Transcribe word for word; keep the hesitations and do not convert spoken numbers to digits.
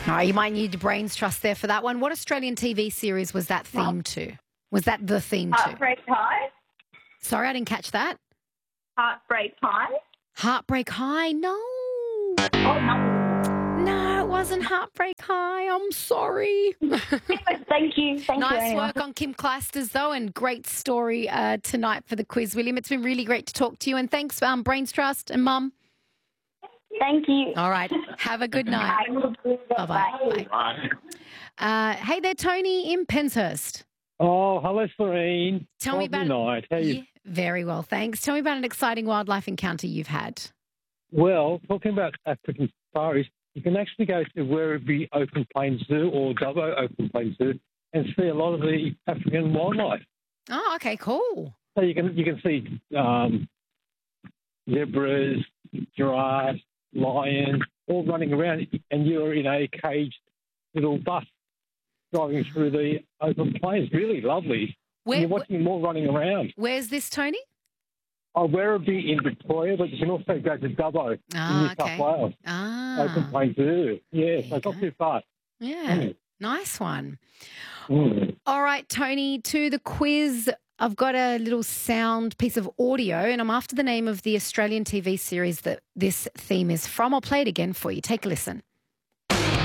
Oh, you might need your brains trust there for that one. What Australian T V series was that theme to? Was that the theme to? Heartbreak High. Sorry, I didn't catch that. Heartbreak High. Heartbreak High? No. Oh, no. No, it wasn't Heartbreak High. I'm sorry. Thank you. Thank nice you. Anyway. work on Kim Clijsters, though, and great story uh, tonight for the quiz, William. It's been really great to talk to you, and thanks, um, Brains Trust and Mum. Thank you. All right. Have a good night. Bye-bye. Bye. Uh, hey there, Tony in Penshurst. Oh, hello, Serene. Tell me about night. How you? Yeah, very well, thanks. Tell me about an exciting wildlife encounter you've had. Well, talking about African safaris, you can actually go to Werribee Open Plains Zoo or Dubbo Open Plains Zoo and see a lot of the African wildlife. Oh, okay, cool. So you can you can see um, zebras, giraffes, lions, all running around, and you're in a caged little bus driving through the open plains. Really lovely. Where, and you're watching them all running around. Where's this, Tony? Oh, Werribee in Victoria, but you can also go to Dubbo ah, in New okay. South Wales. Ah. Open Plains Zoo. Yeah, so it's not too far. Yeah, mm. Nice one. Mm. All right, Tony, to the quiz. I've got a little sound piece of audio, and I'm after the name of the Australian T V series that this theme is from. I'll play it again for you. Take a listen.